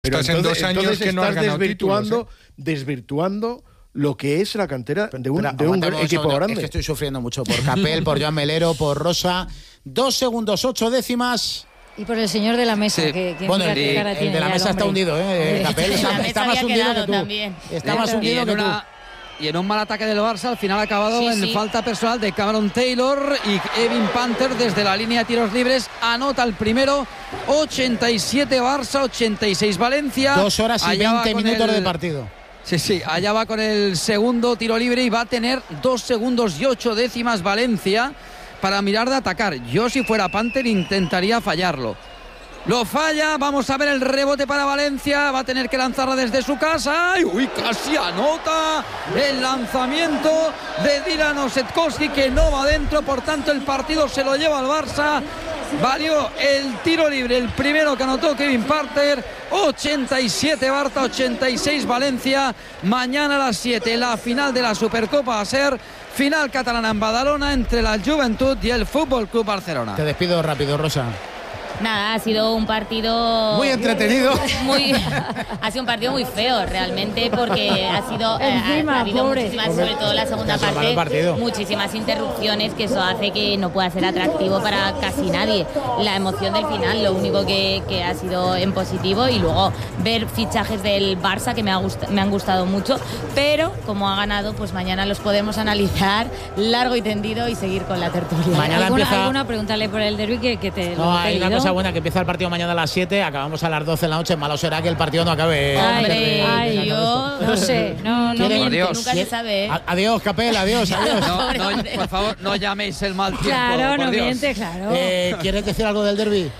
Pero estás en 2 años que no has ganado desvirtuando lo que es la cantera de un equipo grande. Es que estoy sufriendo mucho por Capel, por Joan Melero, por Rosa. 2 segundos 8 décimas. Y por el señor de la mesa, sí. que bueno, el de la mesa está hundido, Capel está más hundido que tú. También. Está más hundido que tú. Y en un mal ataque del Barça, al final ha acabado en falta personal de Cameron Taylor, y Evan Panther desde la línea de tiros libres anota el primero. 87 Barça, 86 Valencia. 2 horas y 20 minutos de partido. Sí, allá va con el segundo tiro libre y va a tener 2 segundos y 8 décimas Valencia para mirar de atacar. Yo, si fuera Panther, intentaría fallarlo. Lo falla, vamos a ver el rebote para Valencia, va a tener que lanzarla desde su casa. ¡Uy, casi anota el lanzamiento de Dylan Osetkowski, que no va adentro! Por tanto, el partido se lo lleva al Barça. Valió el tiro libre, el primero que anotó Kevin Panther. 87 Barça, 86 Valencia. Mañana a las 7 la final de la Supercopa va a ser final catalana en Badalona entre la Joventut y el Fútbol Club Barcelona. Te despido rápido, Rosa. Nada, ha sido un partido muy entretenido. Ha sido un partido muy feo realmente, porque ha habido muchísimas, sobre todo la segunda parte, muchísimas interrupciones, que eso hace que no pueda ser atractivo para casi nadie. La emoción del final, lo único que ha sido en positivo, y luego ver fichajes del Barça que me han gustado mucho, pero como ha ganado, pues mañana los podemos analizar largo y tendido y seguir con la tertulia. Mañana ¿Alguna? Pregúntale por el derbi que te lo he pedido. Una cosa buena, que empieza el partido mañana a las 7, acabamos a las 12 de la noche. Malo será que el partido no acabe. Hombre, yo no sé, no nunca se sabe. Adiós, Capel, adiós. No, por favor, no llaméis el mal tiempo. Claro, por no Dios. miente, claro. ¿Quieres decir algo del derbi?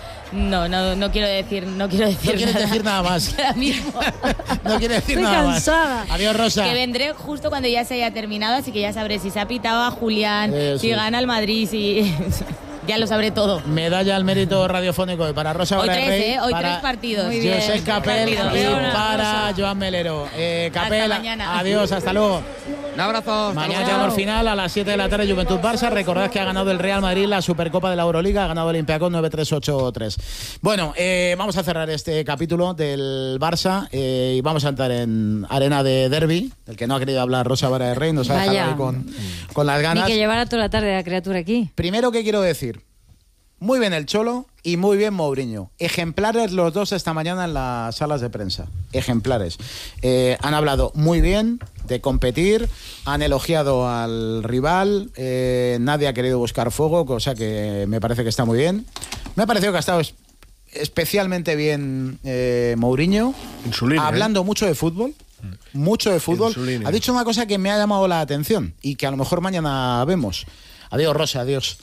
No quiero decir No quieres decir nada más. Ahora mismo. No quieres decir Estoy nada cansada. más. Adiós, Rosa. Que vendré justo cuando ya se haya terminado, así que ya sabré si se ha pitado a Julián, si gana el Madrid, si... Ya lo sabré todo. Medalla al mérito radiofónico para Rosa Barrerey. Hoy 3 partidos. Muy bien. Josep Capel y para Joan Melero. Capel, adiós, hasta luego. Un abrazo. Mañana llegamos final a las 7 de la tarde, Juventud Barça. Recordad que ha ganado el Real Madrid la Supercopa de la Euroliga, ha ganado el Olympiacos 9-3-8-3. Bueno, vamos a cerrar este capítulo del Barça y vamos a entrar en arena de derbi, del que no ha querido hablar Rosa Barrerey, nos ha dejado ahí con las ganas. Ni que llevara toda la tarde la criatura aquí. Primero, ¿qué quiero decir? Muy bien el Cholo y muy bien Mourinho. Ejemplares los dos esta mañana en las salas de prensa. Ejemplares. Han hablado muy bien de competir, han elogiado al rival, nadie ha querido buscar fuego, cosa que me parece que está muy bien. Me ha parecido que ha estado especialmente bien Mourinho, en su línea, hablando mucho de fútbol. Mucho de fútbol. Ha dicho una cosa que me ha llamado la atención y que a lo mejor mañana vemos. Adiós, Rosa, adiós.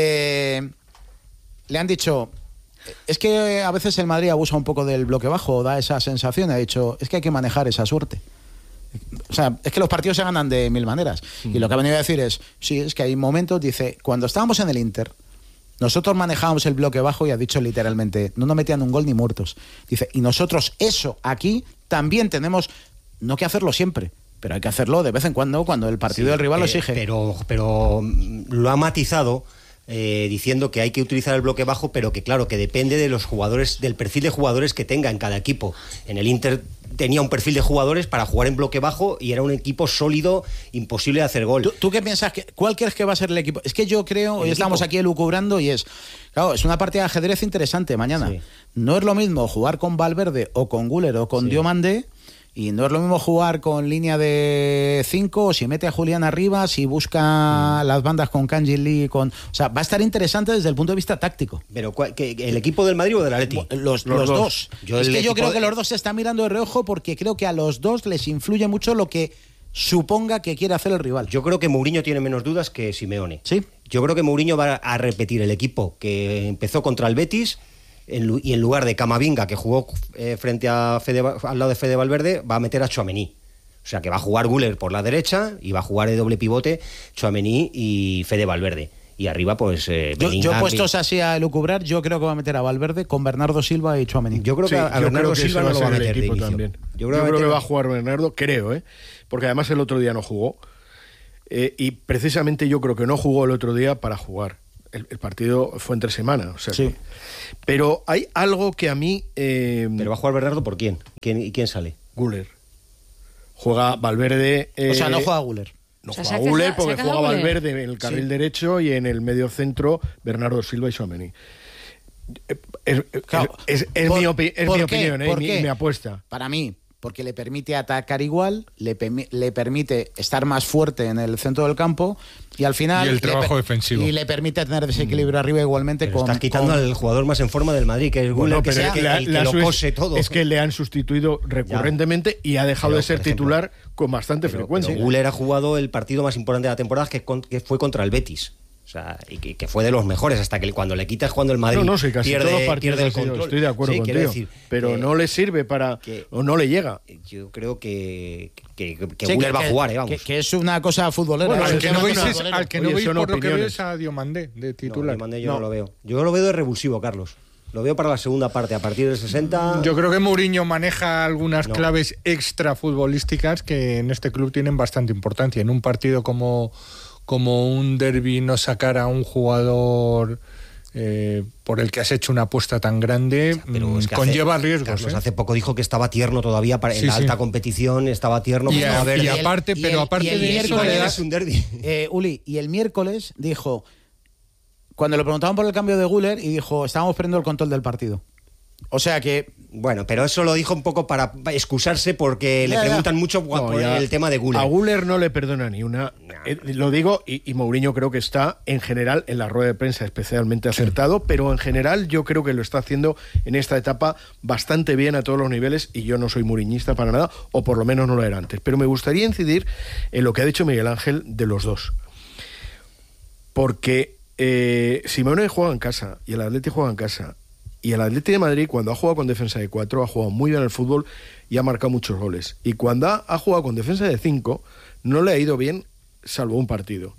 Le han dicho, es que a veces el Madrid abusa un poco del bloque bajo, da esa sensación. Ha dicho, es que hay que manejar esa suerte. O sea, es que los partidos se ganan de 1000 maneras. Y lo que ha venido a decir es, sí, es que hay momentos, dice, cuando estábamos en el Inter, nosotros manejábamos el bloque bajo, y ha dicho literalmente, no nos metían un gol ni muertos. Dice, y nosotros eso aquí también tenemos, no que hacerlo siempre, pero hay que hacerlo de vez en cuando el partido del rival lo exige. Pero lo ha matizado diciendo que hay que utilizar el bloque bajo, pero que claro, que depende de los jugadores, del perfil de jugadores que tenga en cada equipo. En el Inter tenía un perfil de jugadores para jugar en bloque bajo y era un equipo sólido, imposible de hacer gol. ¿Tú qué piensas? ¿Cuál crees que va a ser el equipo? Es que yo creo, hoy estamos aquí elucubrando y es una partida de ajedrez interesante mañana. Sí. No es lo mismo jugar con Valverde o con Güler o con Diomandé. Y no es lo mismo jugar con línea de 5, o si mete a Julián arriba, si busca las bandas con Kanji Lee, o sea, va a estar interesante desde el punto de vista táctico. Pero ¿el equipo del Madrid o del Atleti? Los dos. Yo creo que los dos se están mirando de reojo, porque creo que a los dos les influye mucho lo que suponga que quiere hacer el rival. Yo creo que Mourinho tiene menos dudas que Simeone. Sí. Yo creo que Mourinho va a repetir el equipo que empezó contra el Betis. Y en lugar de Camavinga, que jugó frente a al lado de Fede Valverde, va a meter a Tchouaméni. O sea, que va a jugar Güler por la derecha y va a jugar de doble pivote Tchouaméni y Fede Valverde. Y arriba, pues... yo puestos así a elucubrar, yo creo que va a meter a Valverde con Bernardo Silva y Tchouaméni. Yo creo que a Bernardo Silva no lo va a meter de inicio. También. Yo creo que va a jugar Bernardo, porque además el otro día no jugó. Y precisamente yo creo que no jugó el otro día para jugar. El partido fue entre semana, o sea Sí. Pero hay algo que a mí... ¿Pero va a jugar Bernardo por quién? ¿Quién sale? Güler. Juega Valverde... O sea, no juega Güler. No O sea, juega saca- Güler porque saca juega a Güler. Valverde en el carril derecho y en el medio centro Bernardo Silva y Tchouaméni. Claro. Es ¿Por- mi por qué? opinión, ¿Por mi qué? apuesta. Para mí, porque le permite atacar igual, le permite estar más fuerte en el centro del campo y al final... Y el trabajo defensivo. Y le permite tener desequilibrio arriba igualmente Pero estás quitando al jugador más en forma del Madrid, que es Güler, Bueno, que pero sea es que el que lo cose todo. Es que le han sustituido recurrentemente y ha dejado Pero, de ser por ejemplo, titular con bastante frecuencia. Pero Güler ha jugado el partido más importante de la temporada, que fue contra el Betis. O sea, y que fue de los mejores, hasta que cuando le quitas cuando el Madrid Sí, casi todos los partidos pierde el han sido, control. estoy de acuerdo Sí, quiero contigo. decir pero que- no le sirve o no le llega. Yo creo que Sí, Güler va a jugar, vamos. Que es una cosa futbolera. Bueno, Es Al es que una no veis, cosa es- futbolera. al que no Oye, veis son por lo que veo opiniones. es a Diomandé de No, titular. Diomandé yo no lo veo. Yo lo veo de revulsivo, Carlos. Lo veo para la segunda parte, a partir del 60. Yo creo que Mourinho maneja algunas No. claves extra futbolísticas que en este club tienen bastante importancia. En un partido como un derbi, no sacar a un jugador por el que has hecho una apuesta tan grande Pero es que conlleva hace, riesgos. Carlos, hace poco dijo que estaba tierno todavía en Sí, la sí. alta competición, estaba tierno. Y, porque estaba verde. aparte, y pero el- aparte y el de eso, miércoles- le es das un derbi. Uli, y el miércoles dijo, cuando le preguntaban por el cambio de Güler, y dijo, estábamos perdiendo el control del partido. O sea que... Bueno, pero eso lo dijo un poco para excusarse porque Ya, le ya. preguntan mucho por ya el tema de Güler. A Güler no le perdona ni una. Lo digo, y Mourinho creo que está en general en la rueda de prensa especialmente acertado, pero en general yo creo que lo está haciendo en esta etapa bastante bien a todos los niveles, y yo no soy mourinhista para nada, o por lo menos no lo era antes. Pero me gustaría incidir en lo que ha dicho Miguel Ángel de los dos. Porque Simeone juega en casa y el Atleti juega en casa. Y el Atlético de Madrid, cuando ha jugado con defensa de 4, ha jugado muy bien al fútbol y ha marcado muchos goles. Y cuando ha jugado con defensa de 5, no le ha ido bien, salvo un partido.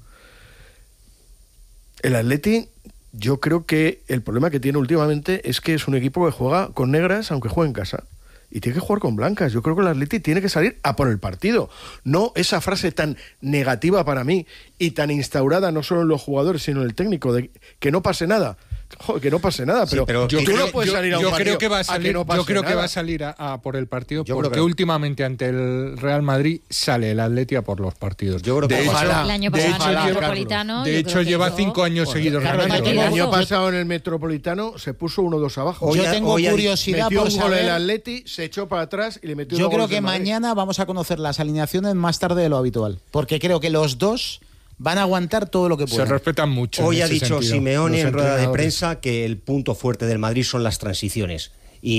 El Atleti, yo creo que el problema que tiene últimamente es que es un equipo que juega con negras, aunque juegue en casa. Y tiene que jugar con blancas. Yo creo que el Atleti tiene que salir a por el partido. No esa frase tan negativa para mí y tan instaurada no solo en los jugadores, sino en el técnico, de que no pase nada. Joder, que no pase nada, Sí, pero, pero tú no puedes salir a un yo partido creo que va a a salir, no pase yo creo que nada. va a salir a por el partido, Yo creo porque que- últimamente ante el Real Madrid sale el Atleti a por los partidos. Yo creo que de hecho, ojalá. El año de pasado hecho, en el lleva- Metropolitano. de yo hecho creo que lleva hizo- 5 años Joder, seguidos Carlos, ganando. El partidazo. año pasado en el Metropolitano se puso 1-2 abajo. Hoy Yo ha- tengo hoy ha- curiosidad Metió por un gol el saber... Atleti, se echó para atrás y le metió Yo dos creo goles que el Madrid. mañana vamos a conocer las alineaciones más tarde de lo habitual. Porque creo que los dos van a aguantar todo lo que Se puedan. respetan mucho. Hoy en ha ese dicho sentido, Simeone los en rueda de entrenadores. prensa que el punto fuerte del Madrid son las transiciones.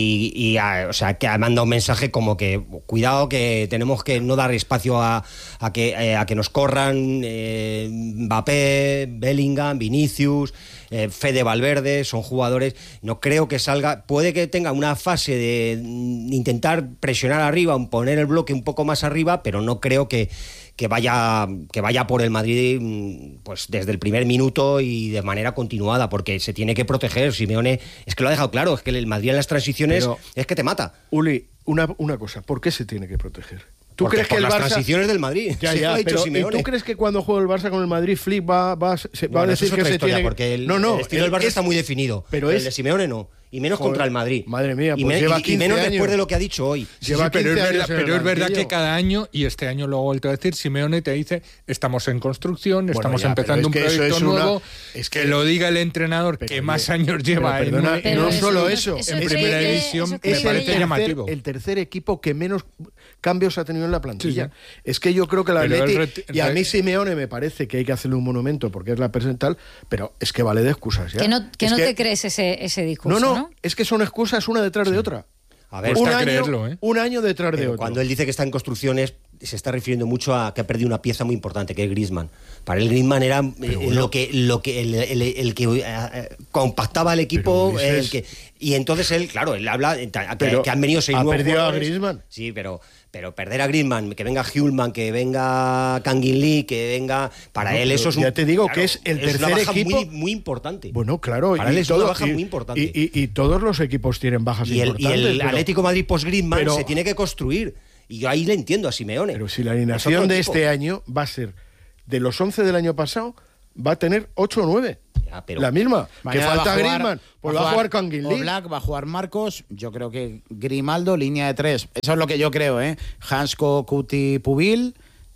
O sea, que ha mandado un mensaje como que cuidado, que tenemos que no dar espacio a que nos corran Mbappé, Bellingham, Vinicius, Fede Valverde, son jugadores. No creo que salga, puede que tenga una fase de intentar presionar arriba, poner el bloque un poco más arriba, pero no creo que vaya por el Madrid pues desde el primer minuto y de manera continuada, porque se tiene que proteger. Simeone es que lo ha dejado claro, es que el Madrid en las transiciones Pero- es que te mata. Uli, una cosa, ¿por qué se tiene que proteger? ¿Tú Porque crees que por el las Barça... transiciones del Madrid? Ya, Sí, ya, lo ha dicho pero ¿y Simeone. tú crees que cuando juega el Barça con el Madrid, Flick va a Bueno, decir eso es que otra se historia, tiene... porque el no, estilo del Barça es- está muy definido, pero el es- de Simeone no, y menos Joder, contra el Madrid. madre mía, y, pues lleva y 15 menos años. después de lo que ha dicho hoy. Lleva pero 15 es años en el verdad banquillo. que cada año, y este año lo he vuelto a decir, Simeone te dice, estamos en construcción, Bueno, estamos ya, empezando un pero es que proyecto eso es una- nuevo, es que que- lo diga el entrenador Pero, que más oye, años lleva pero perdona, en Pero no eso- solo eso- eso, eso en creí primera que- división, eso me creí es que parece leía. llamativo. el tercer equipo que menos cambios ha tenido en la plantilla. Sí, sí. Es que yo creo que el Pero Atleti, y a mí Simeone me parece que hay que hacerle un monumento porque es la presental, pero es que vale de excusas ya. Que no Es te crees ese discurso, No, ¿no? es que son excusas una detrás de otra. A ver, Cuesta creerlo, ¿eh? Un año detrás de pero otro. cuando él dice que está en construcciones, se está refiriendo mucho a que ha perdido una pieza muy importante, que es Griezmann. Para él Griezmann era el que compactaba el equipo, Pero dices- el que, y entonces él, claro, él habla Pero que han venido 6 ha nuevos perdido a jugadores. Griezmann. Sí, pero perder a Griezmann, que venga Hjulman, que venga Kangin Lee, que venga, para No, él pero eso es un, ya te digo que es el una tercer baja equipo- muy, muy importante. Bueno, claro. Para él es una baja muy importante. Y todos los equipos tienen bajas Y el importantes. pero- Atlético Madrid post-Griezmann pero- se tiene que construir. Y yo ahí le entiendo a Simeone. Pero si la Es alineación otro de equipo. este año va a ser de los 11 del año pasado, va a tener 8 o 9. Pero la misma. Mañana Que falta va a jugar- Griezmann, pues va a jugar Kangin Lee. Oblak, va a jugar Marcos, yo creo que Grimaldo, línea de 3. Eso es lo que yo creo, Hansko, Kuti, Pubil,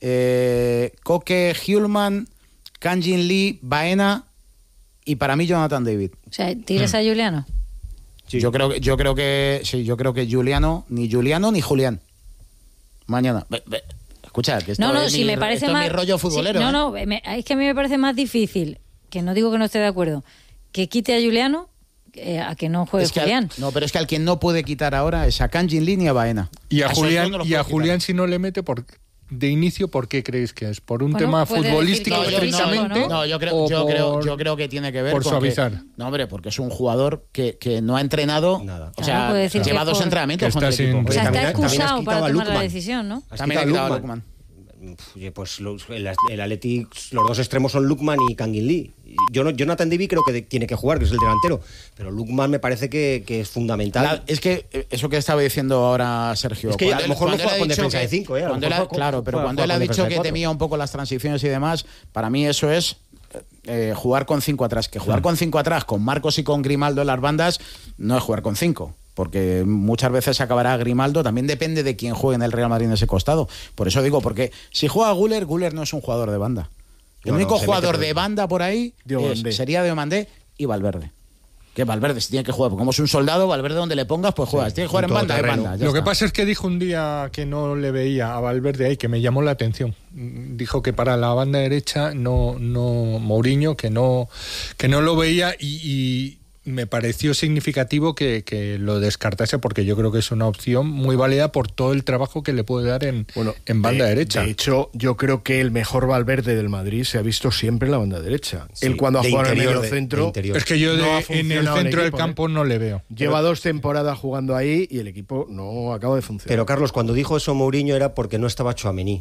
Koke, Hjulman, Kangin Lee, Baena y para mí Jonathan David. O sea, ¿tiras a Juliano? Sí. Yo creo que Juliano ni Julián. Mañana. Escucha, que esto es si me parece esto más... es mi rollo futbolero. Es que a mí me parece más difícil, que no digo que no esté de acuerdo, que quite a Juliano a que no juegue Julián. Pero es que al quien no puede quitar ahora es a Kangin Lee ni a Baena. Y a esos Julián, no los y a puede Julián quitar. si no le mete de inicio, ¿por qué creéis que es? ¿Por un Bueno, tema puede futbolístico decir que estrictamente? ¿no? Yo o creo que tiene que ver por con suavizar. No, hombre, porque es un jugador que no ha entrenado Nada. O Claro, sea, puede decir lleva que 2 por- entrenamientos que con el está equipo. sin- O sea, También está has quitado excusado a para tomar la Lukman. decisión, ¿no? Has También ha quitado quitado a Lukman. Lukman. Oye, pues el Athletic, los dos extremos son Lukman y Kangin Lee. Jonathan David creo que tiene que jugar, que es el delantero, pero Lukman me parece que es fundamental. Es que eso que estaba diciendo ahora Sergio. Es que a lo cuando mejor no cuando juega él ha con dicho defensa que- de 5, a lo cuando él mejor ha- Claro, pero juega cuando él ha con dicho defensa de que 4. temía un poco las transiciones y demás, para mí eso es jugar con 5 atrás. Que jugar con 5 atrás, con Marcos y con Grimaldo en las bandas, no es jugar con 5. Porque muchas veces acabará Grimaldo, también depende de quién juegue en el Real Madrid en ese costado. Por eso digo, porque si juega Güler no es un jugador de banda. El No, único se jugador mete por de banda por ahí Diomandé. sería Diomandé y Valverde. Que Valverde si tiene que jugar, porque como es un soldado, Valverde donde le pongas, pues juegas. Tiene que jugar en un banda, de todoterreno. banda. ya Lo que está. pasa es que dijo un día que no le veía a Valverde ahí, que me llamó la atención. Dijo que para la banda derecha Mourinho, que no lo veía y me pareció significativo que lo descartase, porque yo creo que es una opción muy válida por todo el trabajo que le puede dar en banda derecha. De hecho, yo creo que el mejor Valverde del Madrid se ha visto siempre en la banda derecha. Sí, Él cuando ha de jugado en el interior, medio de centro, interior. Es que yo No ha en el funcionado centro el del equipo, campo no le veo. lleva 2 temporadas jugando ahí y el equipo no acaba de funcionar. Pero Carlos, cuando dijo eso Mourinho era porque no estaba Tchouaméni.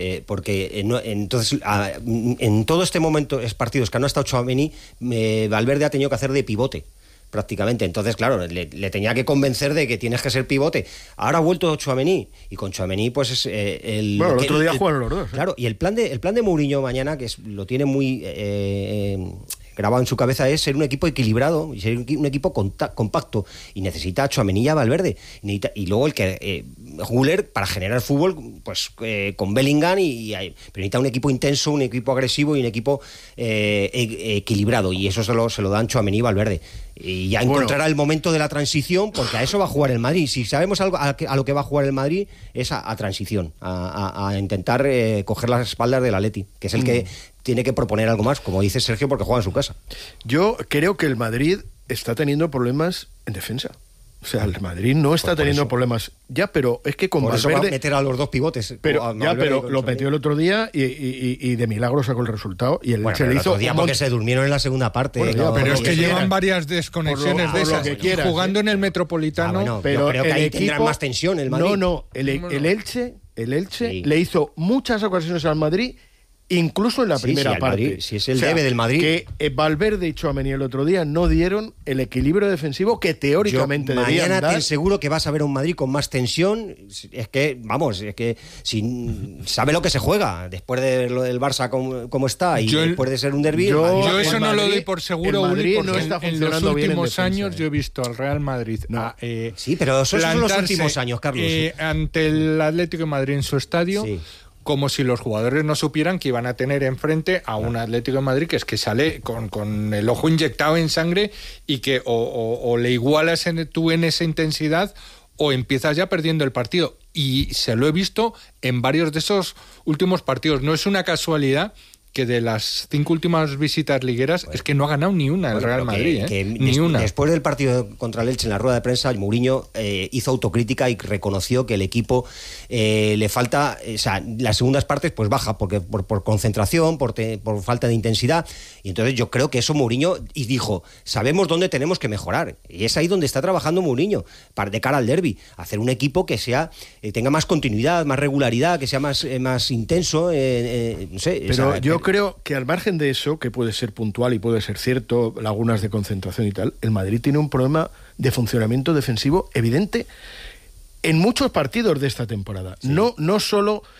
Entonces en todo este momento es partidos que no ha estado Tchouaméni, Valverde ha tenido que hacer de pivote prácticamente. Entonces, claro, le tenía que convencer de que tienes que ser pivote. Ahora ha vuelto Tchouaméni y con Tchouaméni pues es el otro día jugaron los dos. Claro, y el plan de Mourinho mañana, que lo tiene muy grabado en su cabeza, es ser un equipo equilibrado y ser un equipo compacto, y necesita a Tchouaméni y a Valverde, y luego el que Güler para generar fútbol pues con Bellingham pero necesita un equipo intenso, un equipo agresivo y un equipo equilibrado, y eso se lo dan Tchouaméni y Valverde, y ya encontrará el momento de la transición, porque a eso va a jugar el Madrid. Si sabemos algo a lo que va a jugar el Madrid es a transición, a intentar coger las espaldas del Atleti, que es el que tiene que proponer algo más, como dice Sergio, porque juega en su casa. Yo creo que el Madrid está teniendo problemas en defensa. O sea, el Madrid no está teniendo problemas ya, pero es que con Por eso va a Valverde... meter a los dos pivotes. Pero, a ya, Valverde y pero con lo Tchouaméni. metió el otro día y de milagro sacó el resultado. Y el Bueno, Elche pero le el hizo otro día un porque montón- se durmieron en la segunda parte. Bueno, ya, Pero por es lo que que llevan quieras. varias desconexiones Por de lo esas. que quieras, Jugando en el Metropolitano. bueno, pero yo creo que el ahí equipo, tendrán más tensión el Madrid. No, el Elche Sí. le hizo muchas ocasiones al Madrid, incluso en la Sí, primera sí, al parte. Madrid, si es el debe del Madrid. Que Valverde y Tchouaméni el otro día no dieron el equilibrio defensivo que teóricamente Yo debían mañana dar. te aseguro que vas a ver a un Madrid con más tensión. Es que sabe lo que se juega después de lo del Barça como está, y después de ser un derbi. Yo el eso no lo Madrid- doy por seguro, el Madrid Uli, no porque está en los funcionando bien en últimos defensa, años yo he visto al Real Madrid Sí, pero esos son los plantarse, últimos años, Carlos. ante el Atlético de Madrid en su estadio. Sí. Como si los jugadores no supieran que iban a tener enfrente a un Atlético de Madrid que es que sale con el ojo inyectado en sangre, y que o le igualas tú en esa intensidad o empiezas ya perdiendo el partido. Y se lo he visto en varios de esos últimos partidos. No es una casualidad que de las 5 últimas visitas ligueras es que no ha ganado ni una el Real Madrid, ni una. Después del partido contra el Elche, en la rueda de prensa, Mourinho hizo autocrítica y reconoció que el equipo le falta, o sea, las segundas partes pues baja porque por concentración, por falta de intensidad, y entonces yo creo que eso Mourinho, y dijo, sabemos dónde tenemos que mejorar, y es ahí donde está trabajando Mourinho de cara al derbi, hacer un equipo que sea tenga más continuidad, más regularidad, que sea más intenso, no sé. Pero o sea, yo creo que al margen de eso, que puede ser puntual y puede ser cierto, lagunas de concentración y tal, el Madrid tiene un problema de funcionamiento defensivo evidente en muchos partidos de esta temporada. Sí. No solo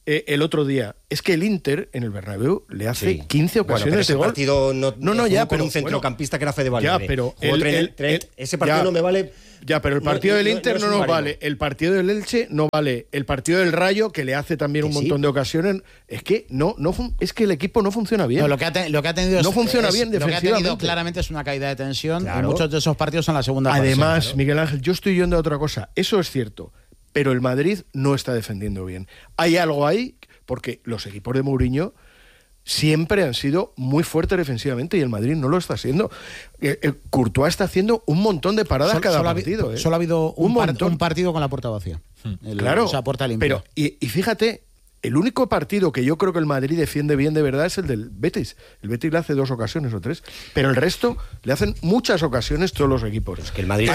el otro día. Es que el Inter en el Bernabéu le hace 15 ocasiones de gol. Partido no ya, con un centrocampista que era Fede Valverde. Ya, pero ese partido no me vale. Ya, pero el partido del Inter no nos vale. El partido del Elche no vale. El partido del Rayo, que le hace también un montón de ocasiones. Es que es que el equipo no funciona bien. No, lo que ha tenido no funciona bien defensivamente. Lo que ha tenido claramente es una caída de tensión. Claro. En muchos de esos partidos son la segunda fase. Además, claro. Miguel Ángel, yo estoy yendo a otra cosa. Eso es cierto. Pero el Madrid no está defendiendo bien. Hay algo ahí, porque los equipos de Mourinho siempre han sido muy fuertes defensivamente y el Madrid no lo está haciendo. Courtois está haciendo un montón de paradas cada partido. Solo ha habido un partido con la puerta vacía. Claro, o sea, puerta limpia. Pero, y fíjate, el único partido que yo creo que el Madrid defiende bien de verdad es el del Betis. El Betis le hace 2 ocasiones o 3, pero el resto le hacen muchas ocasiones todos los equipos. Es que el Madrid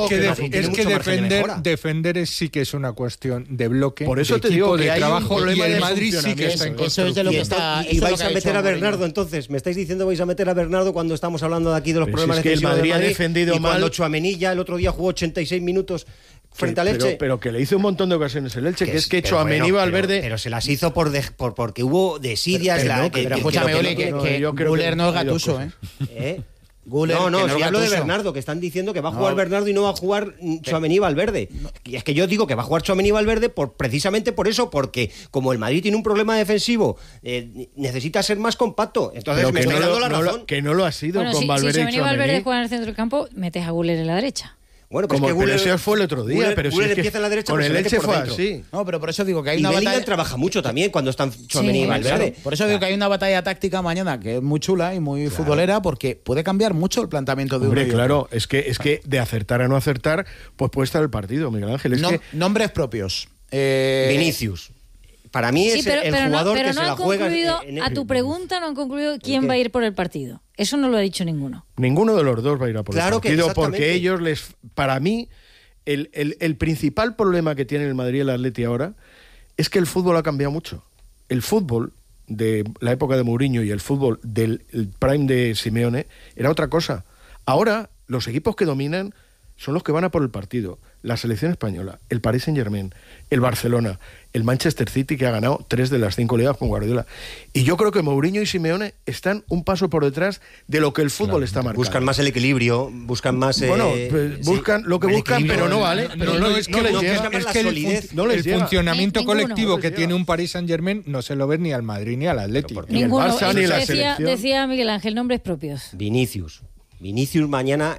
defender sí que es una cuestión de bloque. Por eso te digo que de hay trabajo un problema y el de Madrid sí que está en eso es de lo que está. Y vais a meter a Bernardo, entonces. Me estáis diciendo vais a meter a Bernardo cuando estamos hablando de aquí de los problemas es que el Madrid ha defendido mal. Cuando Tchouaméni el otro día jugó 86 minutos frente al Elche. Pero que le hizo un montón de ocasiones el Elche, que es que Tchouaméni Valverde. Pero se las hizo porque hubo desidias. Pero escúchame, Oli, que Güler no es Gattuso, ¿eh? Si hablo de Bernardo, que están diciendo que va a jugar Bernardo y no va a jugar Tchouaméni Valverde. Y es que yo digo que va a jugar Tchouaméni Valverde precisamente por eso, porque como el Madrid tiene un problema defensivo, necesita ser más compacto. Entonces pero me estoy dando la razón. Que no lo ha sido con Valverde. Si Tchouaméni Valverde juega en el centro del campo, metes a Güler en la derecha. Bueno, pues que Güler, ese fue el otro día, pero Güler empieza en la derecha, con el Elche fue así. No, pero por eso digo que hay una batalla. Bellingham trabaja mucho también cuando están Tchouaméni y Valverde. Por eso digo que hay una batalla táctica mañana que es muy chula y muy futbolera, porque puede cambiar mucho el planteamiento de uno. Claro, es que de acertar a no acertar, pues puede estar el partido, Miguel Ángel. Nombres propios. Vinicius. Para mí es el jugador que se la juega. A tu pregunta no han concluido quién va a ir por el partido. Eso no lo ha dicho ninguno. Ninguno de los dos va a ir a por el partido, porque ellos para mí, el principal problema que tiene el Madrid y el Atleti ahora es que el fútbol ha cambiado mucho. El fútbol de la época de Mourinho y el fútbol del prime de Simeone era otra cosa. Ahora, los equipos que dominan son los que van a por el partido. La selección española, el Paris Saint-Germain, el Barcelona, el Manchester City, que ha ganado 3 de las 5 ligas con Guardiola. Y yo creo que Mourinho y Simeone están un paso por detrás de lo que el fútbol está marcando. Buscan más el equilibrio, buscan más... buscan lo que buscan, pero no vale. Pero no les llega. El funcionamiento colectivo que tiene un Paris Saint-Germain no se lo ve ni al Madrid ni al Atlético. Ni el Barça ni la selección. Decía Miguel Ángel, nombres propios. Vinicius mañana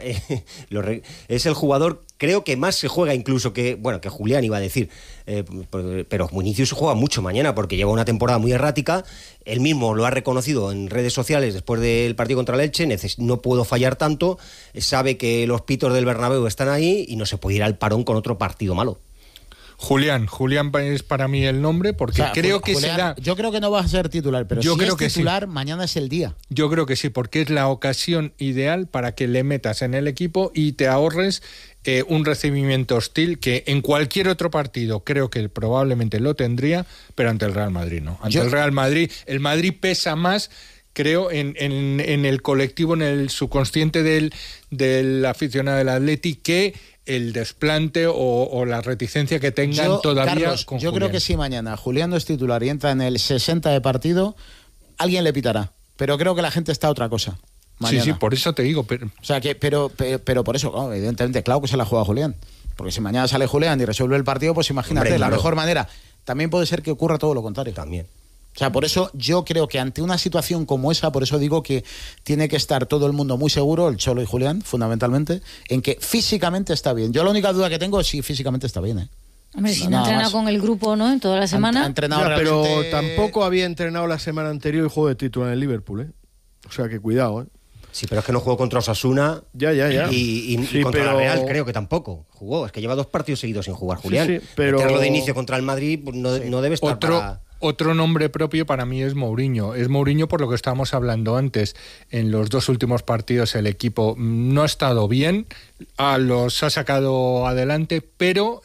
es el jugador, creo que más se juega incluso que Julián iba a decir, pero Vinicius juega mucho mañana porque lleva una temporada muy errática. Él mismo lo ha reconocido en redes sociales después del partido contra el Elche. No puedo fallar tanto, sabe que los pitos del Bernabéu están ahí y no se puede ir al parón con otro partido malo. Julián es para mí el nombre porque creo que será... Yo creo que no va a ser titular, pero yo creo que titular, mañana es el día. Yo creo que sí, porque es la ocasión ideal para que le metas en el equipo y te ahorres un recibimiento hostil que en cualquier otro partido creo que probablemente lo tendría, pero ante el Real Madrid no. El Real Madrid, el Madrid pesa más, creo, en el colectivo, en el subconsciente del aficionado del Atleti, que el desplante o la reticencia que tengan todavía. Carlos, con yo Julián. creo que si mañana Julián no es titular y entra en el 60 de partido, alguien le pitará, pero creo que la gente está a otra cosa mañana. Sí, por eso te digo. Pero por eso, evidentemente, claro que se la juega Julián, porque si mañana sale Julián y resuelve el partido, pues imagínate, la mejor manera. También puede ser que ocurra todo lo contrario. También. O sea, por eso yo creo que ante una situación como esa, por eso digo que tiene que estar todo el mundo muy seguro, el Cholo y Julián, fundamentalmente, en que físicamente está bien. Yo la única duda que tengo es si físicamente está bien, Hombre, si no ha entrenado con el grupo, ¿no? En toda la semana. Ha entrenado pero tampoco había entrenado la semana anterior y jugó de titular en el Liverpool, O sea que cuidado, Sí, pero es que no jugó contra Osasuna. Ya. Y contra la Real creo que tampoco jugó. Es que lleva 2 partidos seguidos sin jugar, Julián. Sí, pero... Meterlo de inicio contra el Madrid pues no debe estar Otro nombre propio para mí es Mourinho. Es Mourinho por lo que estábamos hablando antes. En los 2 últimos partidos el equipo no ha estado bien, los ha sacado adelante, pero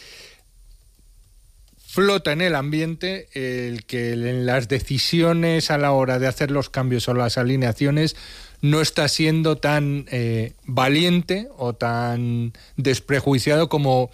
flota en el ambiente el que en las decisiones a la hora de hacer los cambios o las alineaciones no está siendo tan valiente o tan desprejuiciado como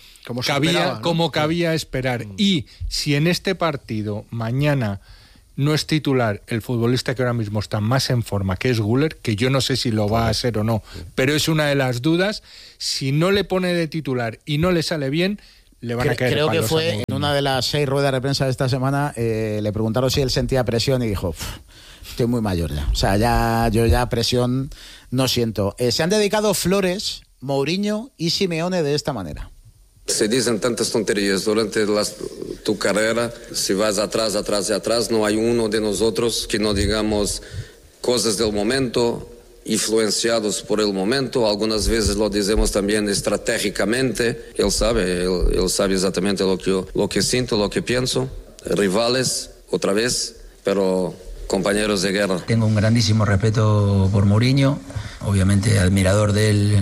cabía esperar. Y si en este partido mañana no es titular el futbolista que ahora mismo está más en forma, que es Güler, que yo no sé si lo va a ser o no, pero es una de las dudas, si no le pone de titular y no le sale bien, le van a caer Creo palos. que fue en una de las 6 ruedas de prensa de esta semana, le preguntaron si él sentía presión y dijo, estoy muy mayor ya. O sea, yo ya presión no siento. Se han dedicado flores, Mourinho y Simeone de esta manera. Se dicen tantas tonterías durante tu carrera, si vas atrás, no hay uno de nosotros que no digamos cosas del momento, influenciados por el momento, algunas veces lo decimos también estratégicamente, él sabe exactamente lo que siento, lo que pienso, rivales, otra vez, pero compañeros de guerra. Tengo un grandísimo respeto por Mourinho, obviamente admirador de él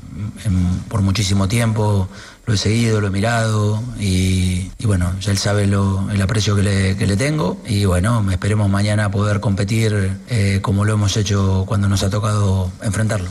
por muchísimo tiempo. Lo he seguido, lo he mirado y bueno, él sabe el aprecio que le tengo y bueno, esperemos mañana poder competir como lo hemos hecho cuando nos ha tocado enfrentarlo.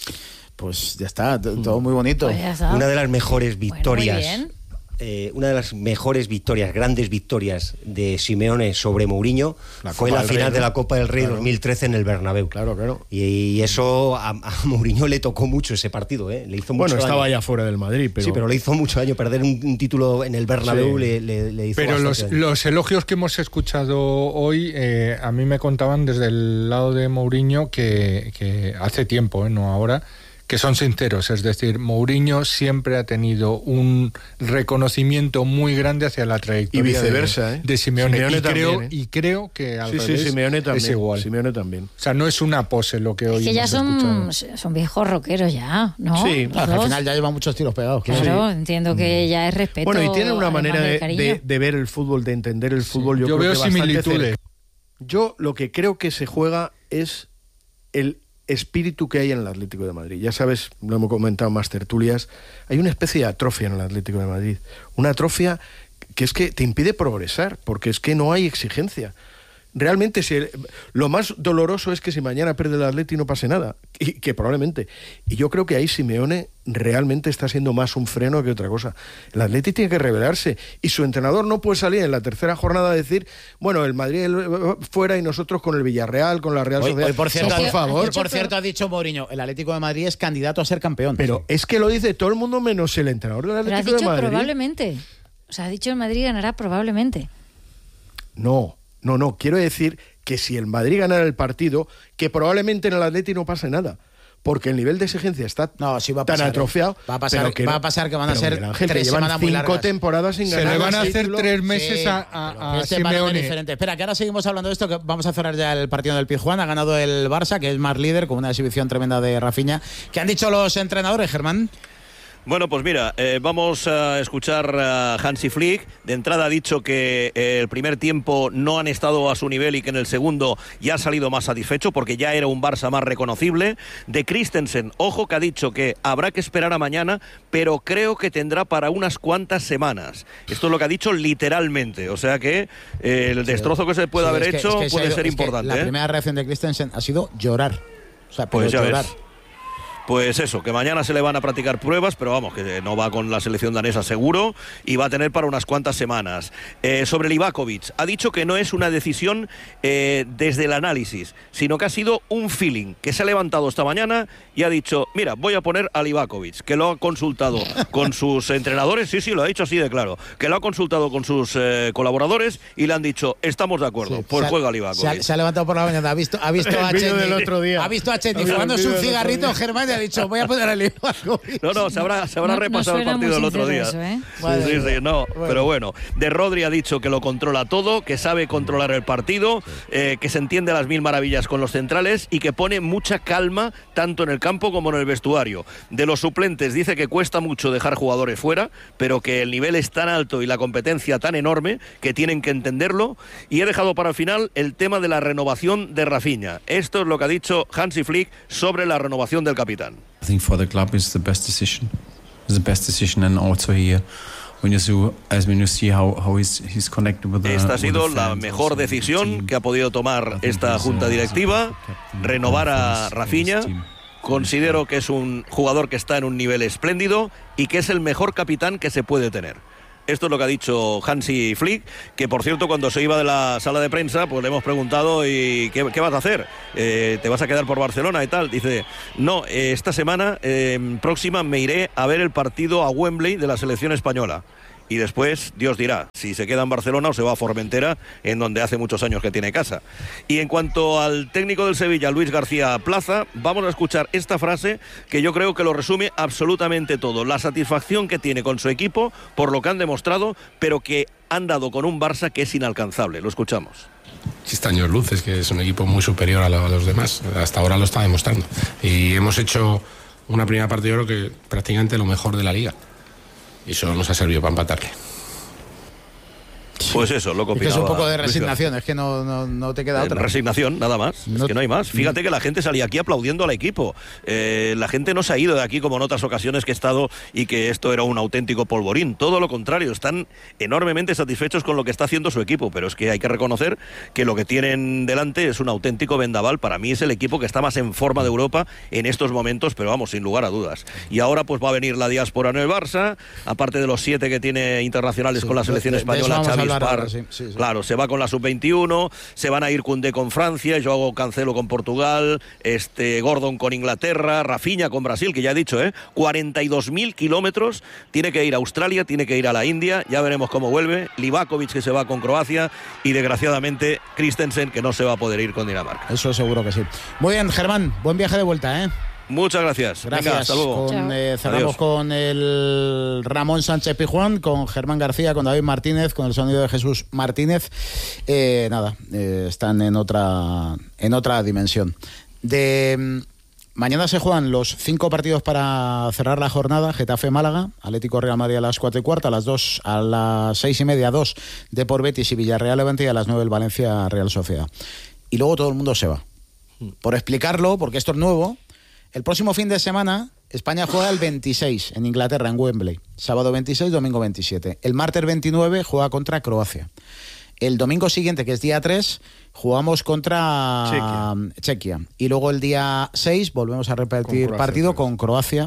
Pues ya está, todo muy bonito. Pues una de las mejores victorias, Una de las mejores victorias, grandes victorias de Simeone sobre Mourinho fue la final de la Copa del Rey 2013 en el Bernabéu. Claro. Y eso a Mourinho le tocó mucho ese partido, ¿eh? Le hizo mucho estaba daño. ya fuera del Madrid, pero... Sí, pero le hizo mucho daño. Perder un título en el Bernabéu le hizo pero bastante daño. Los elogios que hemos escuchado hoy, a mí me contaban desde el lado de Mourinho que hace tiempo, no ahora, que son sinceros, es decir, Mourinho siempre ha tenido un reconocimiento muy grande hacia la trayectoria y viceversa, de Simeone. Y creo que al revés Simeone también, es igual. Simeone también. O sea, no es una pose lo que hoy es que ya hemos son viejos rockeros ya, ¿no? Sí, al final ya llevan muchos tiros pegados. Claro, entiendo que ya es respeto. Bueno, y tienen una manera de ver el fútbol, de entender el fútbol. Yo creo veo que bastante similitudes. Yo lo que creo que se juega es el espíritu que hay en el Atlético de Madrid. Ya sabes, lo hemos comentado en más tertulias, hay una especie de atrofia en el Atlético de Madrid. Una atrofia que es que te impide progresar, porque es que no hay exigencia. Realmente, lo más doloroso es que si mañana pierde el Atleti no pase nada, y que probablemente. Y yo creo que ahí Simeone realmente está siendo más un freno que otra cosa. El Atleti tiene que rebelarse, y su entrenador no puede salir en la tercera jornada a decir, bueno, el Madrid fuera y nosotros con el Villarreal, con la Real Sociedad. Hoy, por favor. Por cierto, ha dicho Mourinho, el Atlético de Madrid es candidato a ser campeón. Pero es que lo dice todo el mundo menos el entrenador del Atlético de Madrid. Pero has dicho probablemente. O sea, ha dicho el Madrid ganará probablemente. No, quiero decir que si el Madrid ganara el partido, que probablemente en el Atleti no pase nada, porque el nivel de exigencia está tan atrofiado. Va a pasar que van a ser Ángel, 3 semanas muy largas. 5 temporadas sin ganar. Se le van a hacer título. 3 meses a Simeone. Diferente. Espera, que ahora seguimos hablando de esto, que vamos a cerrar ya el partido del Pizjuán. Ha ganado el Barça, que es más líder, con una exhibición tremenda de Rafinha. ¿Qué han dicho los entrenadores, Germán? Bueno, pues mira, vamos a escuchar a Hansi Flick. De entrada ha dicho que el primer tiempo no han estado a su nivel y que en el segundo ya ha salido más satisfecho porque ya era un Barça más reconocible. De Christensen, ojo, que ha dicho que habrá que esperar a mañana, pero creo que tendrá para unas cuantas semanas. Esto es lo que ha dicho literalmente, o sea que el destrozo que se puede haber hecho puede ser importante. La primera reacción de Christensen ha sido llorar. O sea, pues ya llorar. ves. Pues eso, que mañana se le van a practicar pruebas, pero vamos, que no va con la selección danesa seguro y va a tener para unas cuantas semanas. Sobre Livakovic, ha dicho que no es una decisión desde el análisis, sino que ha sido un feeling, que se ha levantado esta mañana y ha dicho, mira, voy a poner a Livakovic, que lo ha consultado con sus entrenadores, sí, lo ha dicho así de claro, que lo ha consultado con sus colaboradores y le han dicho, estamos de acuerdo, sí, pues juega Livakovic. Se ha levantado por la mañana, ha visto a Chetny fumándose un cigarrito, Germán, y ha dicho, voy a poner a Livakovic. No, se habrá repasado el partido del otro día. Eso, ¿eh? Bueno. Pero bueno, de Rodri ha dicho que lo controla todo, que sabe controlar el partido, que se entiende a las mil maravillas con los centrales y que pone mucha calma tanto en el campo como en el vestuario. De los suplentes dice que cuesta mucho dejar jugadores fuera, pero que el nivel es tan alto y la competencia tan enorme que tienen que entenderlo. Y he dejado para el final el tema de la renovación de Rafinha. Esto es lo que ha dicho Hansi Flick sobre la renovación del capitán. I think for the club it's the best decision. It's the best decision, and also here Esta ha sido la mejor decisión que ha podido tomar esta junta directiva, renovar a Rafinha. Considero que es un jugador que está en un nivel espléndido y que es el mejor capitán que se puede tener. Esto es lo que ha dicho Hansi Flick, que por cierto cuando se iba de la sala de prensa pues le hemos preguntado ¿y qué vas a hacer? ¿Te vas a quedar por Barcelona y tal? Dice, no, esta semana próxima me iré a ver el partido a Wembley de la selección española. Y después, Dios dirá, si se queda en Barcelona o se va a Formentera, en donde hace muchos años que tiene casa. Y en cuanto al técnico del Sevilla, Luis García Plaza, vamos a escuchar esta frase que yo creo que lo resume absolutamente todo. La satisfacción que tiene con su equipo por lo que han demostrado, pero que han dado con un Barça que es inalcanzable. Lo escuchamos. Chistaños luces, que es un equipo muy superior a los demás. Hasta ahora lo está demostrando. Y hemos hecho una primera parte, yo creo que prácticamente lo mejor de la liga. Y eso nos ha servido para empatarle. Pues eso, lo que opinaba. Es un poco de resignación, es que no te queda otra. Resignación, nada más, es que no hay más. Fíjate que la gente salía aquí aplaudiendo al equipo. La gente no se ha ido de aquí como en otras ocasiones que he estado y que esto era un auténtico polvorín. Todo lo contrario, están enormemente satisfechos con lo que está haciendo su equipo, pero es que hay que reconocer que lo que tienen delante es un auténtico vendaval. Para mí es el equipo que está más en forma de Europa en estos momentos, pero vamos, sin lugar a dudas. Y ahora pues va a venir la diáspora en el Barça, aparte de los 7 que tiene internacionales con la selección española, Xavi Spar, claro, se va con la sub-21, se van a ir Koundé con Francia, Joao Cancelo con Portugal, Gordon con Inglaterra, Rafinha con Brasil, que ya he dicho, 42.000 kilómetros, tiene que ir a Australia, tiene que ir a la India, ya veremos cómo vuelve, Livakovic que se va con Croacia y desgraciadamente Christensen que no se va a poder ir con Dinamarca. Eso seguro que sí. Muy bien, Germán, buen viaje de vuelta, Muchas gracias. Gracias. Venga, hasta luego. Cerramos con el Ramón Sánchez Pizjuán, con Germán García, con David Martínez, con el sonido de Jesús Martínez. Están en otra dimensión. Mañana se juegan los 5 partidos para cerrar la jornada. Getafe-Málaga, Atlético-Real Madrid a las 4:15, a las 6:30, 2 Depor Betis y Villarreal-Levante y a las 9 el Valencia-Real Sociedad. Y luego todo el mundo se va. Por explicarlo, porque esto es nuevo, el próximo fin de semana España juega el 26 en Inglaterra, en Wembley. Sábado 26, domingo 27. El martes 29 juega contra Croacia. El domingo siguiente, que es día 3, jugamos contra Chequia. Y luego el día 6 volvemos a repetir partido con Croacia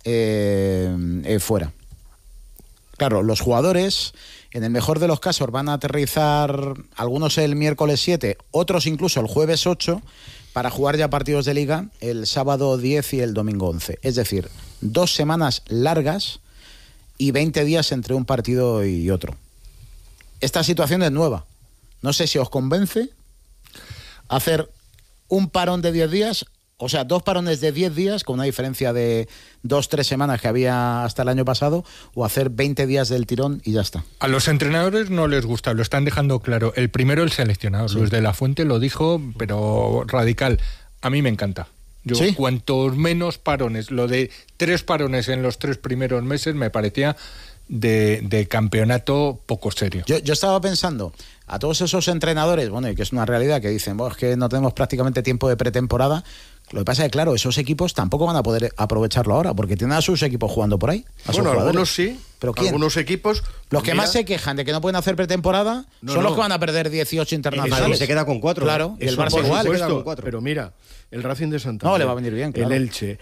fuera. Claro, los jugadores, en el mejor de los casos, van a aterrizar algunos el miércoles 7, otros incluso el jueves 8, para jugar ya partidos de Liga el sábado 10 y el domingo 11. Es decir, 2 semanas largas y 20 días entre un partido y otro. Esta situación es nueva. No sé si os convence hacer un parón de 10 días, o sea, 2 parones de 10 días, con una diferencia de 2-3 semanas que había hasta el año pasado, o hacer 20 días del tirón y ya está. A los entrenadores no les gusta, lo están dejando claro. El primero, el seleccionador, Luis de la Fuente, lo dijo, pero radical. A mí me encanta. Yo, cuantos menos parones, lo de 3 parones en los 3 primeros meses me parecía de campeonato poco serio. Yo estaba pensando a todos esos entrenadores, bueno, y que es una realidad, que dicen, es que no tenemos prácticamente tiempo de pretemporada. Lo que pasa es que, claro, esos equipos tampoco van a poder aprovecharlo ahora, porque tienen a sus equipos jugando por ahí. Bueno, algunos sí, pero ¿quién? Algunos equipos... Los que más se quejan de que no pueden hacer pretemporada son los que van a perder 18 internacionales. Se queda con 4. Claro, y el Barça igual. Se queda con 4. Pero mira, el Racing de Santander... No, le va a venir bien, claro. El Elche,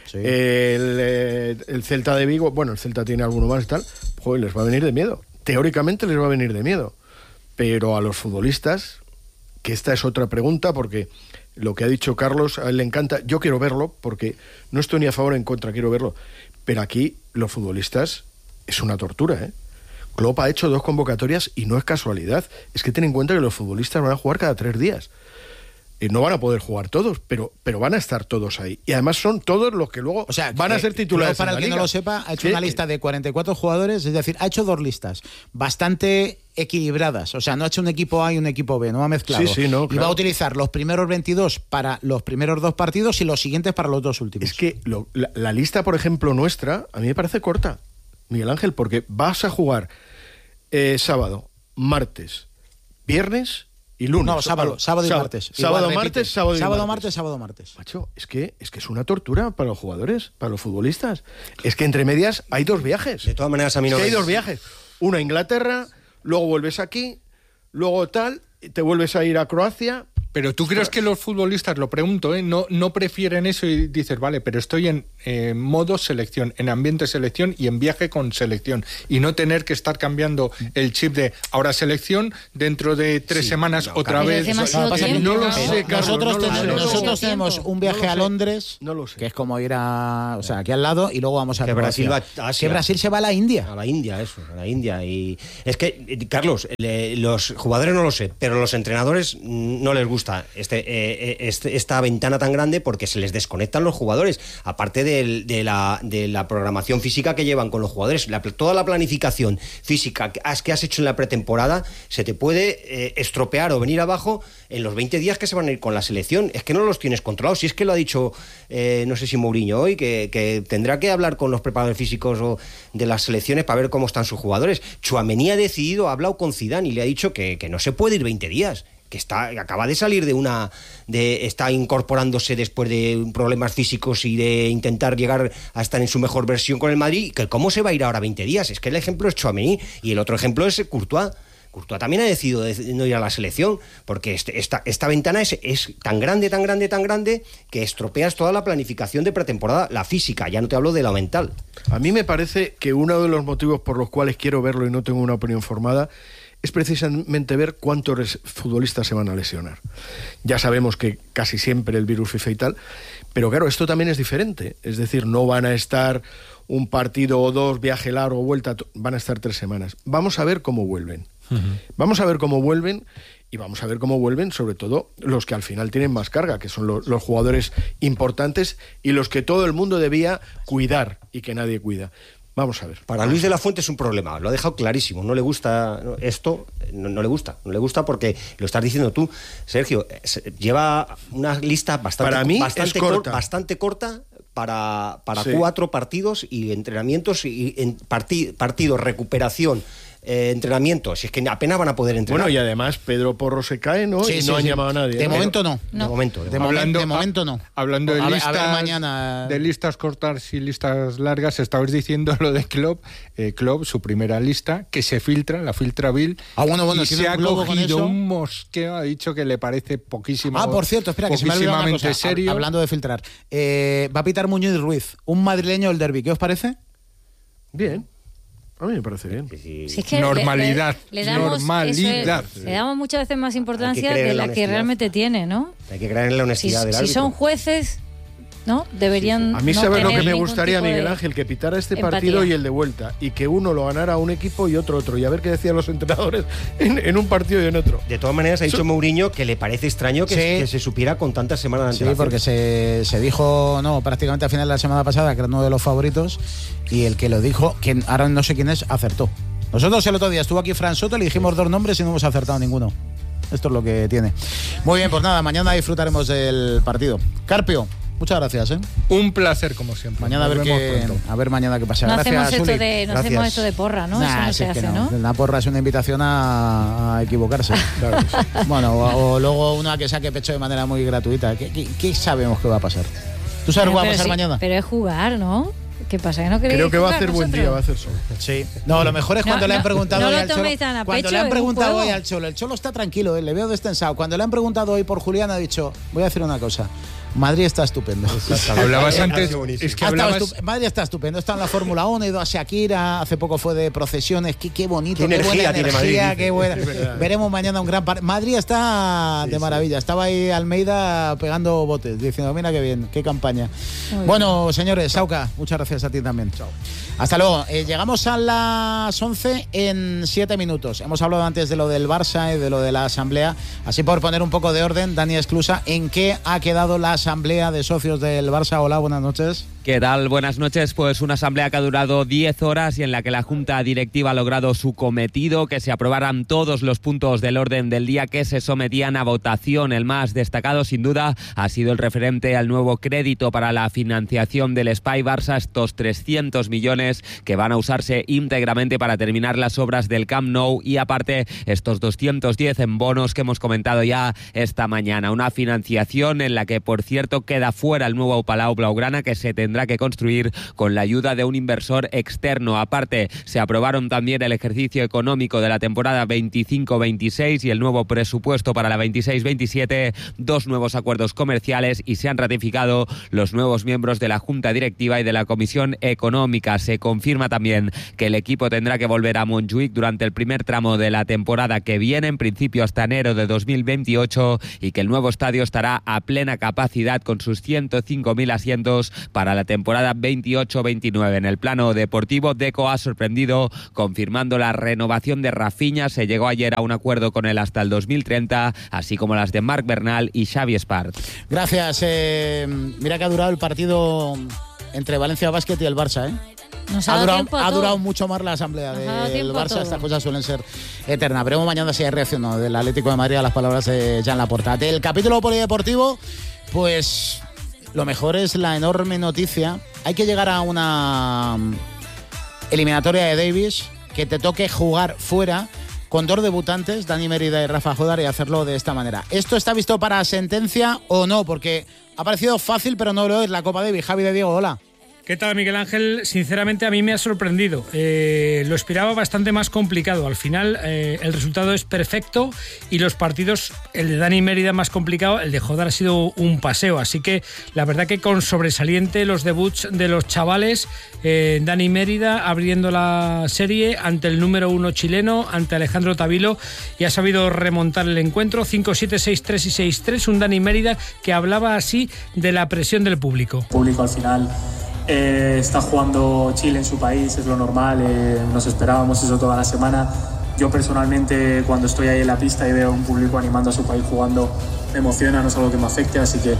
el Celta de Vigo, bueno, el Celta tiene alguno más y tal, joder, les va a venir de miedo. Teóricamente les va a venir de miedo. Pero a los futbolistas, que esta es otra pregunta, porque lo que ha dicho Carlos, a él le encanta, yo quiero verlo, porque no estoy ni a favor ni en contra, quiero verlo, pero aquí los futbolistas es una tortura, Klopp ha hecho 2 convocatorias y no es casualidad, es que ten en cuenta que los futbolistas van a jugar cada 3 días. No van a poder jugar todos, pero van a estar todos ahí. Y además son todos los que luego van a ser titulares. Para el que no lo sepa, ha hecho una lista de 44 jugadores, es decir, ha hecho 2 listas bastante equilibradas. O sea, no ha hecho un equipo A y un equipo B, no ha mezclado. No, y va a utilizar los primeros 22 para los primeros 2 partidos y los siguientes para los 2 últimos. Es que la lista, por ejemplo, nuestra, a mí me parece corta, Miguel Ángel, porque vas a jugar sábado, martes, viernes y lunes. No, sábado y martes. Sábado, martes. Macho, es que es una tortura para los jugadores, para los futbolistas. Es que entre medias hay 2 viajes. De todas maneras, a mí no hay 2 viajes. Una a Inglaterra, luego vuelves aquí, luego tal, te vuelves a ir a Croacia. Pero ¿tú crees que los futbolistas, lo pregunto, no prefieren eso y dices, vale, pero estoy en modo selección, en ambiente selección y en viaje con selección, y no tener que estar cambiando el chip de ahora selección, dentro de 3 semanas otra vez? No lo sé, Carlos. Nosotros tenemos un viaje a Londres, que es como ir a, o sea, aquí al lado, y luego vamos a Brasil va a Asia. Que Brasil se va a la India. A la India. Y es que, Carlos, los jugadores no lo sé, pero los entrenadores no les gusta esta ventana tan grande, porque se les desconectan los jugadores, aparte de la programación física que llevan con los jugadores. Toda la planificación física que has hecho en la pretemporada se te puede estropear o venir abajo en los 20 días que se van a ir con la selección. Es que no los tienes controlados. Si es que lo ha dicho, no sé si Mourinho hoy, que tendrá que hablar con los preparadores físicos de las selecciones para ver cómo están sus jugadores. Tchouaméni ha decidido, ha hablado con Zidane y le ha dicho que no se puede ir 20 días. Que acaba de salir está incorporándose después de problemas físicos y de intentar llegar a estar en su mejor versión con el Madrid, que cómo se va a ir ahora 20 días. Es que el ejemplo es Tchouaméni y el otro ejemplo es Courtois. Courtois también ha decidido no ir a la selección, porque esta ventana es tan grande que estropeas toda la planificación de pretemporada, la física, ya no te hablo de la mental. A mí me parece que uno de los motivos por los cuales quiero verlo y no tengo una opinión formada es precisamente ver cuántos futbolistas se van a lesionar. Ya sabemos que casi siempre el virus FIFA y tal, pero claro, esto también es diferente. Es decir, no van a estar un partido o dos, viaje largo, vuelta, van a estar 3 semanas. Vamos a ver cómo vuelven. Vamos a ver cómo vuelven, y vamos a ver cómo vuelven sobre todo los que al final tienen más carga, que son los jugadores importantes y los que todo el mundo debía cuidar y que nadie cuida. Vamos a ver. Para Luis de la Fuente es un problema, lo ha dejado clarísimo. No le gusta esto, no le gusta porque lo estás diciendo tú, Sergio. Lleva una lista bastante corta para 4 partidos y entrenamientos y partidos, recuperación. Entrenamientos, si es que apenas van a poder entrenar. Bueno, y además Pedro Porro se cae, ¿no? Sí, y no han llamado a nadie. De momento no. De momento no. Hablando de listas, a ver mañana. De listas cortas y listas largas, estabais diciendo lo de Klopp. Klopp, su primera lista, que se filtra, la filtra Bill. Bueno, y se ha cogido un mosqueo, ha dicho que le parece poquísimo. Por cierto, espera, que se me ha olvidado una cosa. Serio. Hablando de filtrar. Va a pitar Muñoz Ruiz, un madrileño del derbi. ¿Qué os parece? Bien. A mí me parece bien. Si es que normalidad. Le damos muchas veces más importancia de la que realmente tiene, ¿no? Hay que creer en la honestidad del árbitro. Si son jueces, ¿no? Deberían. A mí, no ¿sabes lo que me ningún gustaría, tipo de Miguel Ángel? Que pitara este empatía. partido y el de vuelta. Y que uno lo ganara un equipo y otro. Y a ver qué decían los entrenadores en un partido y en otro. De todas maneras, ha dicho Mourinho que le parece extraño que se supiera con tantas semanas de antelación. Sí, porque se dijo, prácticamente al final de la semana pasada, que era uno de los favoritos. Y el que lo dijo, que ahora no sé quién es, acertó. Nosotros el otro día estuvo aquí Fran Soto, le dijimos 2 nombres y no hemos acertado ninguno. Esto es lo que tiene. Muy bien, pues nada, mañana disfrutaremos del partido. Carpio, muchas gracias. Un placer, como siempre. Mañana a ver mañana qué pasa. No Gracias, hacemos esto de porra, ¿no? Eso no se hace, ¿no? La porra es una invitación a equivocarse. Claro que sí. Bueno, o luego una que saque pecho de manera muy gratuita. ¿Qué sabemos que va a pasar? ¿Tú sabes qué va a pasar mañana? Pero es jugar, ¿no? ¿Qué pasa? ¿Que no queréis Creo que va a hacer vosotros? buen día, va a hacer sol. Sí. No, lo mejor es cuando le han preguntado hoy al Cholo. Cuando le han preguntado hoy al Cholo. El Cholo está tranquilo, le veo destensado. Cuando le han preguntado hoy por Julián, ha dicho, voy a decir una cosa. Madrid está estupendo. Hablabas antes. Madrid está estupendo. Está en la Fórmula 1, ha ido a Shakira, hace poco fue de procesiones. Qué bonito, qué buena energía, qué buena. Veremos mañana un gran partido. Madrid está de maravilla. Estaba ahí Almeida pegando botes, diciendo, mira qué bien, qué campaña. Bueno, señores, Sauca, muchas gracias a ti también. Chao. Hasta luego. Llegamos a las 11 en 7 minutos. Hemos hablado antes de lo del Barça y de lo de la asamblea. Así por poner un poco de orden, Dani Esclusa, ¿en qué ha quedado la asamblea de socios del Barça? Hola, buenas noches. ¿Qué tal? Buenas noches. Pues una asamblea que ha durado 10 horas y en la que la Junta Directiva ha logrado su cometido, que se aprobaran todos los puntos del orden del día que se sometían a votación. El más destacado, sin duda, ha sido el referente al nuevo crédito para la financiación del Espai Barça, estos 300 millones que van a usarse íntegramente para terminar las obras del Camp Nou y aparte estos 210 en bonos que hemos comentado ya esta mañana. Una financiación en la que, por cierto, queda fuera el nuevo Palau Blaugrana, que se tendrá tendrá que construir con la ayuda de un inversor externo. Aparte, se aprobaron también el ejercicio económico de la temporada 25-26 y el nuevo presupuesto para la 26-27, 2 nuevos acuerdos comerciales y se han ratificado los nuevos miembros de la Junta Directiva y de la Comisión Económica. Se confirma también que el equipo tendrá que volver a Montjuïc durante el primer tramo de la temporada que viene, en principio hasta enero de 2028, y que el nuevo estadio estará a plena capacidad con sus 105.000 asientos para la temporada 28-29. En el plano deportivo, Deco ha sorprendido confirmando la renovación de Rafinha. Se llegó ayer a un acuerdo con él hasta el 2030, así como las de Marc Bernal y Xavi Espart. Gracias. Mira que ha durado el partido entre Valencia Basket y el Barça, ¿eh? Ha durado mucho más la asamblea del Barça. Estas cosas suelen ser eternas. Veremos mañana si hay reacción del Atlético de Madrid a las palabras de Joan Laporta. Del capítulo polideportivo, pues lo mejor es la enorme noticia. Hay que llegar a una eliminatoria de Davis que te toque jugar fuera con 2 debutantes, Dani Mérida y Rafa Jodar, y hacerlo de esta manera. ¿Esto está visto para sentencia o no? Porque ha parecido fácil, pero no lo es la Copa Davis. Javi de Diego, hola. ¿Qué tal, Miguel Ángel? Sinceramente a mí me ha sorprendido. Lo esperaba bastante más complicado. Al final el resultado es perfecto y los partidos, el de Dani Mérida más complicado, el de Jodar ha sido un paseo. Así que la verdad que con sobresaliente los debuts de los chavales. Dani Mérida abriendo la serie ante el número 1 chileno, ante Alejandro Tavilo, y ha sabido remontar el encuentro 5-7, 6-3 y 6-3. Un Dani Mérida que hablaba así de la presión del público. El público al final... está jugando Chile en su país, es lo normal, nos esperábamos eso toda la semana. Yo personalmente, cuando estoy ahí en la pista y veo a un público animando a su país jugando, me emociona, no es algo que me afecte, así que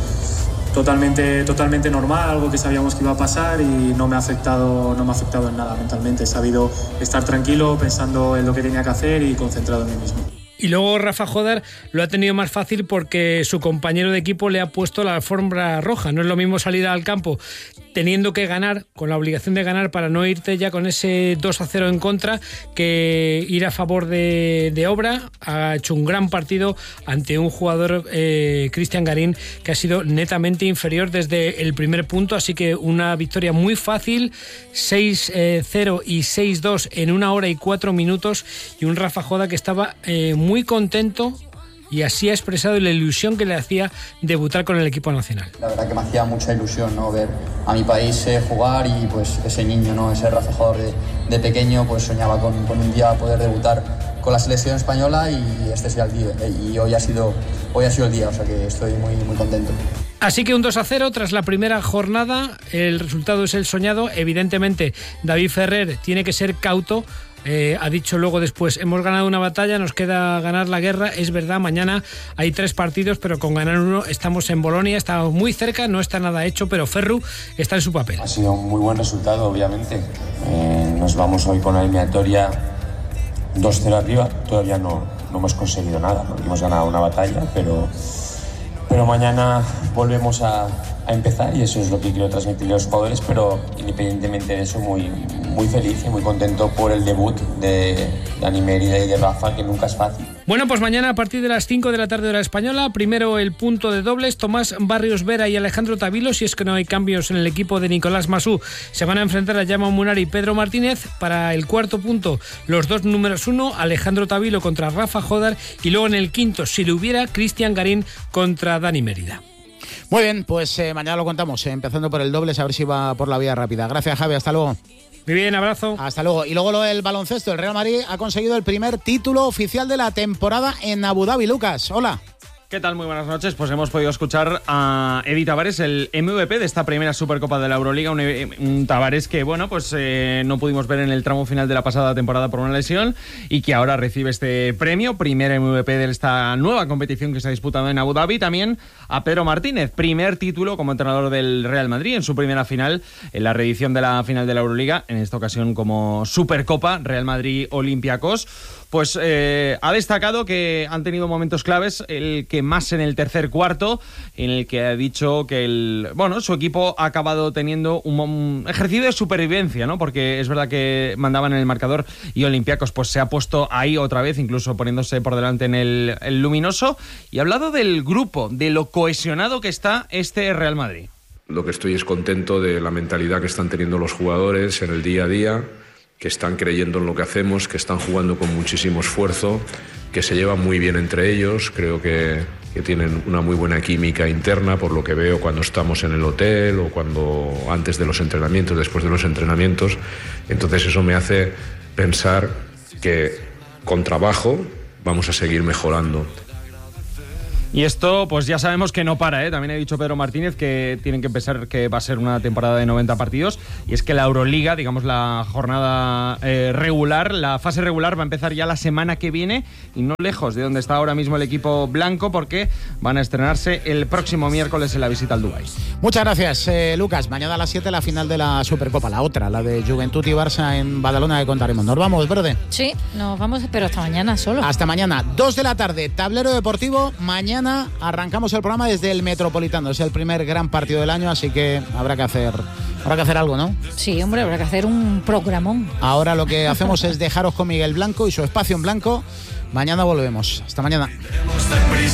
totalmente normal, algo que sabíamos que iba a pasar y no me ha afectado en nada mentalmente. He sabido estar tranquilo, pensando en lo que tenía que hacer y concentrado en mí mismo. Y luego Rafa Jodar lo ha tenido más fácil porque su compañero de equipo le ha puesto la alfombra roja. No es lo mismo salir al campo teniendo que ganar, con la obligación de ganar para no irte ya con ese 2-0 en contra, que ir a favor de obra. Ha hecho un gran partido ante un jugador, Cristian Garín, que ha sido netamente inferior desde el primer punto, así que una victoria muy fácil, 6-0 y 6-2 en 1 hora y 4 minutos, y un Rafa Jodar que estaba muy contento, y así ha expresado la ilusión que le hacía debutar con el equipo nacional. La verdad que me hacía mucha ilusión, ¿no?, ver a mi país jugar, y pues ese niño, ¿no?, ese Rafa Jodar de pequeño, pues soñaba con un día poder debutar con la selección española, y este sea el día, y hoy ha sido el día, o sea que estoy muy contento. Así que un 2-0 tras la primera jornada, el resultado es el soñado. Evidentemente David Ferrer tiene que ser cauto. Ha dicho luego después, hemos ganado una batalla, nos queda ganar la guerra. Es verdad, mañana hay 3 partidos, pero con ganar uno estamos en Bolonia, estamos muy cerca, no está nada hecho, pero Ferru está en su papel. Ha sido un muy buen resultado, obviamente. Nos vamos hoy con la eliminatoria 2-0 arriba. Todavía no hemos conseguido nada, ¿no? Hemos ganado una batalla, pero mañana volvemos a empezar, y eso es lo que quiero transmitir a los jugadores. Pero independientemente de eso, muy feliz y muy contento por el debut de Dani Mérida y de Rafa, que nunca es fácil. Bueno, pues mañana a partir de las 5 de la tarde hora española, primero el punto de dobles. Tomás Barrios Vera y Alejandro Tavilo, si es que no hay cambios en el equipo de Nicolás Masú, se van a enfrentar a Jaume Munari y Pedro Martínez. Para el cuarto punto, los 2 números 1, Alejandro Tavilo contra Rafa Jodar, y luego en el quinto, si lo hubiera, Cristian Garín contra Dani Mérida. Muy bien, pues mañana lo contamos, empezando por el dobles, a ver si va por la vía rápida. Gracias, Javi, hasta luego. Muy bien, abrazo. Hasta luego. Y luego lo del baloncesto. El Real Madrid ha conseguido el primer título oficial de la temporada en Abu Dhabi. Lucas, hola. ¿Qué tal? Muy buenas noches. Pues hemos podido escuchar a Edi Tavares, el MVP de esta primera Supercopa de la Euroliga, un Tavares que, bueno, pues no pudimos ver en el tramo final de la pasada temporada por una lesión, y que ahora recibe este premio, primer MVP de esta nueva competición que se ha disputado en Abu Dhabi. También a Pedro Martínez, primer título como entrenador del Real Madrid en su primera final, en la reedición de la final de la Euroliga, en esta ocasión como Supercopa, Real Madrid-Olympiacos. Pues ha destacado que han tenido momentos claves, el que más en el tercer cuarto, en el que ha dicho que su equipo ha acabado teniendo un ejercicio de supervivencia, ¿no? Porque es verdad que mandaban en el marcador, y Olympiacos pues se ha puesto ahí otra vez, incluso poniéndose por delante en el luminoso, y ha hablado del grupo, de lo cohesionado que está este Real Madrid. Lo que estoy es contento de la mentalidad que están teniendo los jugadores en el día a día, que están creyendo en lo que hacemos, que están jugando con muchísimo esfuerzo, que se llevan muy bien entre ellos. Creo que tienen una muy buena química interna, por lo que veo cuando estamos en el hotel o cuando antes de los entrenamientos, después de los entrenamientos. Entonces eso me hace pensar que con trabajo vamos a seguir mejorando. Y esto, pues ya sabemos que no para, ¿eh? También ha dicho Pedro Martínez que tienen que pensar que va a ser una temporada de 90 partidos. Y es que la Euroliga, digamos la jornada regular, la fase regular va a empezar ya la semana que viene y no lejos de donde está ahora mismo el equipo blanco, porque van a estrenarse el próximo miércoles en la visita al Dubái. Muchas gracias, Lucas. Mañana a las 7 la final de la Supercopa, la otra, la de Juventud y Barça en Badalona, que contaremos. ¿Nos vamos, Verde? Sí, nos vamos, pero hasta mañana solo. Hasta mañana, 2 de la tarde, Tablero Deportivo. Mañana arrancamos el programa desde el Metropolitano. Es el primer gran partido del año, así que habrá que hacer algo, ¿no? Sí, hombre, habrá que hacer un programón. Ahora lo que hacemos es dejaros con Miguel Blanco y su espacio en blanco. Mañana volvemos. Hasta mañana.